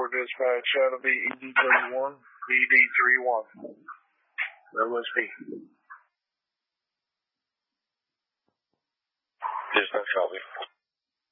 dispatch. That'll be ED31, ED31. OSP. Dispatch, copy.